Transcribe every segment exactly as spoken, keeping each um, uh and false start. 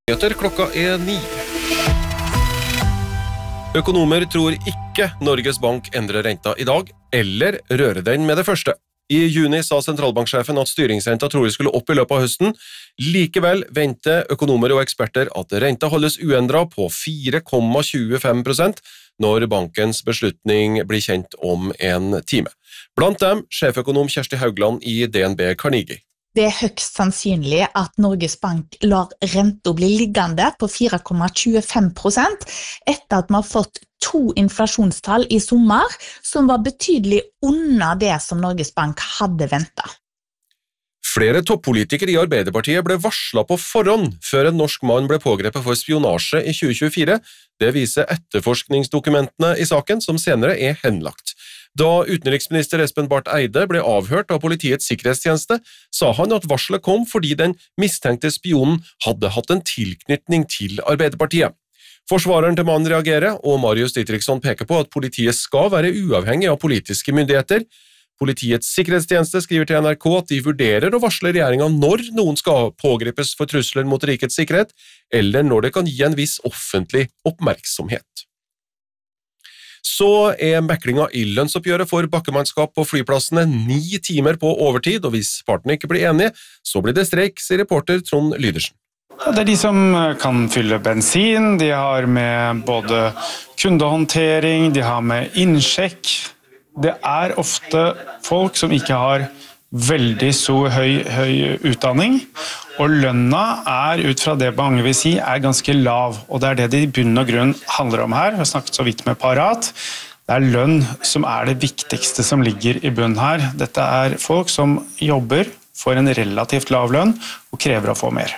Nyheter klokka er ni. Økonomer tror ikke Norges Bank endrer renta i dag, eller rører den med det første. I juni sa sentralbanksjefen at styringsrenta trolig skulle opp i løpet av høsten. Likevel venter økonomer og eksperter at renta holdes uendret på fire komma tjuefem prosent når bankens beslutning blir kjent om en time. Blant dem sjeføkonom Kjersti Haugland i D N B Carnegie. Det er høyst sannsynlig at Norges Bank lar renta bli liggende på fire komma tjuefem prosent etter at vi har fått to inflasjonstall i sommer som var betydelig under det som Norges Bank hadde ventet. Flere toppolitikere i Arbeiderpartiet ble varslet på forhånd før en norsk mann ble pågrepet for spionasje i tjue tjuefire. Det viser etterforskningsdokumentene i saken som senere er henlagt. Da utenriksminister Espen Barth Eide ble avhørt av politiets sikkerhetstjeneste, sa han at varselet kom fordi den mistenkte spionen hadde hatt en tilknytning til Arbeiderpartiet. Forsvareren til mannen reagerer, og Marius Dietrichson peker på at politiet skal være uavhengig av politiske myndigheter. Politiets sikkerhetstjeneste skriver til N R K at de vurderer å varsle regjeringen når noen skal pågripes for trusler mot rikets sikkerhet, eller når det kan gi en viss offentlig oppmerksomhet. Så er meklinga i lønnsoppgjøret for bakkemannskap på flyplassene ni timer på overtid, og hvis partene ikke blir enige, så blir det streik, sier reporter Trond Lydersen. Det er de som kan fylle bensin, de har med både kundehåndtering, de har med innsjekk. Det er ofte folk som ikke har veldig så høy, høy utdanning, og lønna er, ut fra det mange vil si, er ganske lav, og det er det det i bunn og grunn handler om her. Vi har snakket så vidt med Parat. Det er lønn som er det viktigste som ligger i bunn her. Dette er folk som jobber for en relativt lav lønn og krever å få mer.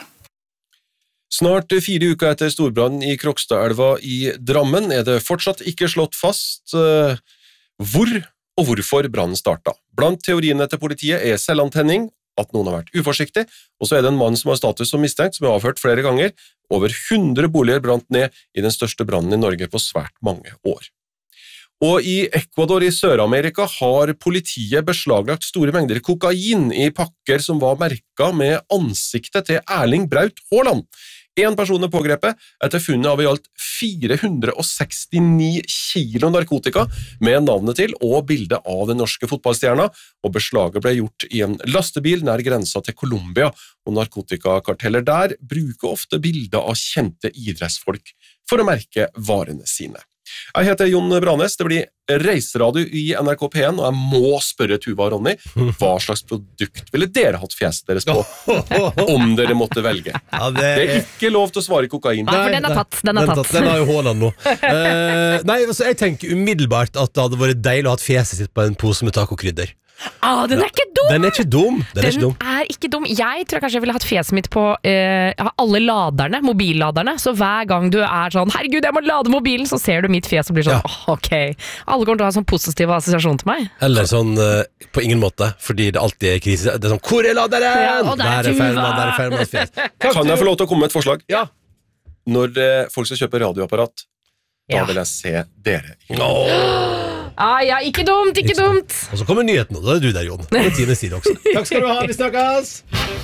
Snart fire uker etter storbrannen i Krokstadelva i Drammen er det fortsatt ikke slått fast uh, hvor og hvorfor brannen startet. Blant teoriene til politiet er selvantenning, at noen har vært uforsiktig, og så er det en mann som har status som mistenkt, som er avhørt flere ganger. Over hundre boliger brant ned i den største brannen i Norge på svært mange år. Og i Ecuador i Sør-Amerika har politiet beslaglagt store mengder kokain i pakker som var merket med ansiktet til Erling Braut Haaland. En person er pågrepet etter funnet av i alt fire hundre sekstini kilo narkotika med navnet til og bilde av den norske fotballstjerna, og beslaget ble gjort i en lastebil nær grensa til Colombia, og narkotikakarteller der bruker ofte bilder av kjente idrettsfolk for å merke varene sine. Jeg heter Jon Branes, det blir reiseradio i N R K P en, og jeg må spørre Tuva og Ronny, hva slags produkt ville dere hatt fjeset deres på, om dere måtte velge? Ja, det, det er ikke lov til å svare kokain. Nei, for den er tatt. Den er tatt. Den har jo Haaland nå. uh, nei, altså, jeg tenker umiddelbart at det hadde vært deilig å ha fjeset sitt på en pose med tacokrydder. Ah, den er ikke dum! Den er ikke dum. Den, den er, ikke dum. er ikke dum. Jeg tror kanskje jeg ville hatt fjeset mitt på eh, alle laderne, mobilladerne, så hver gang du er sånn, herregud, jeg må lade mobilen, så ser du mitt fjes og blir sånn, ja. oh, ok. Alle kommer til å ha sånn positiv assosiasjon til meg. Eller sånn, uh, på ingen måte, fordi det alltid er krise. Det er sånn, hvor er laderen? Ja, og der er der er feil mann, der er feil manns fjes. Kan jeg få lov til å komme med et forslag? Ja. Når eh, folk skal kjøpe radioapparat, Ja. da vil jeg se dere. Oh. Ah, ja, ikke dumt, ikke dumt. Og så kommer nyheten, og da er du der, Jon. Og Tine sier også. Takk skal du ha, vi snakkes!